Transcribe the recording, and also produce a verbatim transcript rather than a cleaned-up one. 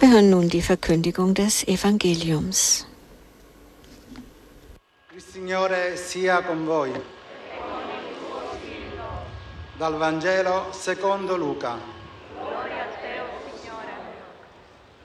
Wir hören nun die Verkündigung des Evangeliums. Il Signore sia con voi. Dal Vangelo secondo Luca.